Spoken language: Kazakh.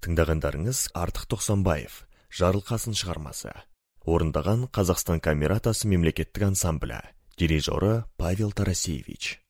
Тыңдағандарыңыз Артық Тоқсанбаев, Жарылқасын шығармасы. Орындаған Қазақстан Камератасы мемлекеттік ансамблі. Дирижері Павел Тарасевич.